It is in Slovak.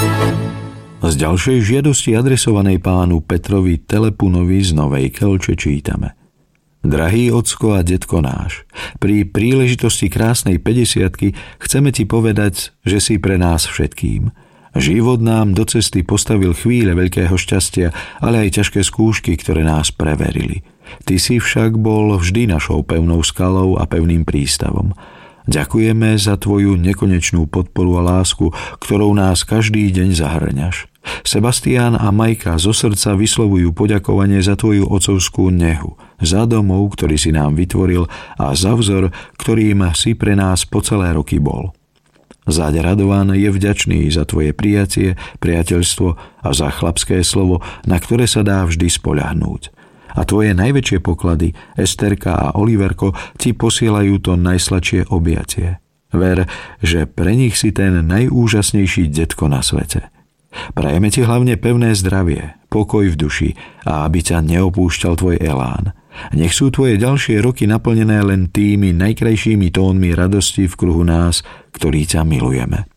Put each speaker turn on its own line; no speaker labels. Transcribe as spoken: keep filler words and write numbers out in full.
Z ďalšej žiadosti adresovanej pánu Petrovi Telepunovi z Novej Kelče čítame: Drahý ocko a detko náš, pri príležitosti krásnej päťdesiatky chceme ti povedať, že si pre nás všetkým. Život nám do cesty postavil chvíle veľkého šťastia, ale aj ťažké skúšky, ktoré nás preverili. Ty si však bol vždy našou pevnou skalou a pevným prístavom. Ďakujeme za tvoju nekonečnú podporu a lásku, ktorou nás každý deň zahrňaš. Sebastián a Majka zo srdca vyslovujú poďakovanie za tvoju otcovskú nehu, za domov, ktorý si nám vytvoril a za vzor, ktorým si pre nás po celé roky bol. Záď Radovan je vďačný za tvoje prijatie, priateľstvo a za chlapské slovo, na ktoré sa dá vždy spoľahnúť. A tvoje najväčšie poklady, Esterka a Oliverko, ti posielajú to najsladšie objatie. Ver, že pre nich si ten najúžasnejší detko na svete. Prajeme ti hlavne pevné zdravie, pokoj v duši a aby ťa neopúšťal tvoj elán. Nech sú tvoje ďalšie roky naplnené len tými najkrajšími tónmi radosti v kruhu nás, ktorí ťa milujeme.